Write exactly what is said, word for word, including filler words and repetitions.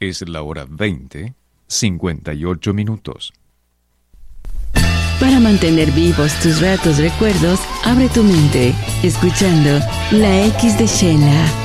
Es la hora veinte, cincuenta y ocho minutos. Para mantener vivos tus ratos recuerdos, abre tu mente, escuchando La X de Sheila.